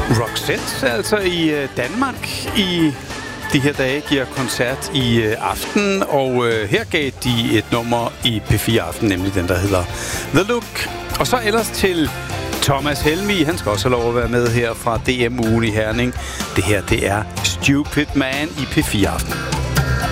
Roxette, altså i Danmark i de her dage, giver koncert i aften, og her gav de et nummer i P4 Aften, nemlig den, der hedder The Look. Og så ellers til Thomas Helmig, han skal også have lov at være med her fra DM-ugen i Herning. Det her, det er Stupid Man i P4 Aften.